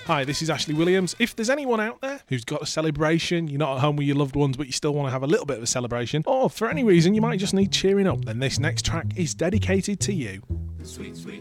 Hi, this is Ashley Williams. If there's anyone out there who's got a celebration, you're not at home with your loved ones, but you still want to have a little bit of a celebration, or for any reason you might just need cheering up, then this next track is dedicated to you. Sweet, sweet